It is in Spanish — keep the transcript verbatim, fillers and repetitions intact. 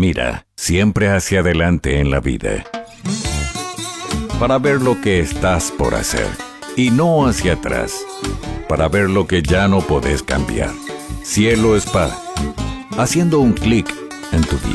Mira siempre hacia adelante en la vida, para ver lo que estás por hacer, y no hacia atrás, para ver lo que ya no podés cambiar. Cielo Spa, haciendo un clic en tu vida.